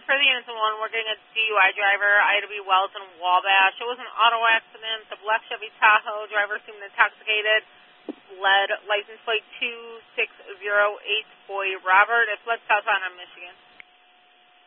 for the innocent one, we're getting a DUI driver, Ida B. Wells in Wabash. It was an auto accident. The black Chevy Tahoe driver seemed intoxicated. Led license plate 2608, boy Robert. It fled southbound on Michigan.